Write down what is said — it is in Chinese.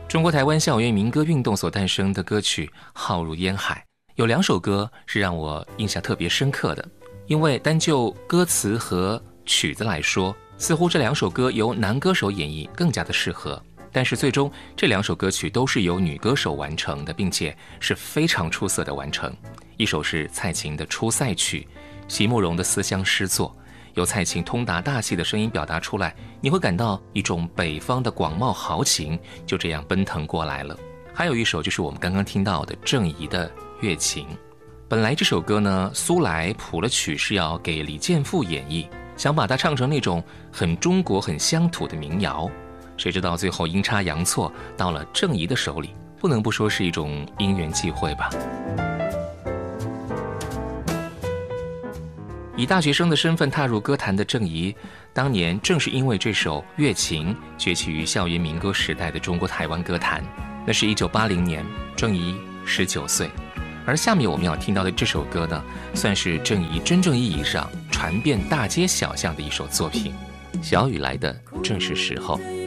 中国台湾校园民歌运动所诞生的歌曲浩如烟海，有2首歌是让我印象特别深刻的，因为单就歌词和曲子来说，似乎这2首歌由男歌手演绎更加的适合，但是最终这2首歌曲都是由女歌手完成的，并且是非常出色的完成。一首是蔡琴的《出塞曲》，席慕容的思乡诗作，由蔡琴通达大气的声音表达出来，你会感到一种北方的广袤豪情就这样奔腾过来了。还有一首就是我们刚刚听到的郑怡的《月情》。本来这首歌呢，苏来谱了曲是要给李健富演绎，想把它唱成那种很中国很乡土的民谣，谁知道最后阴差阳错到了郑怡的手里，不能不说是一种因缘际会吧。以大学生的身份踏入歌坛的郑怡，当年正是因为这首《月情》崛起于校园民歌时代的中国台湾歌坛。那是1980年，郑怡19岁。而下面我们要听到的这首歌呢，算是郑怡真正意义上传遍大街小巷的一首作品。小雨来的正是时候。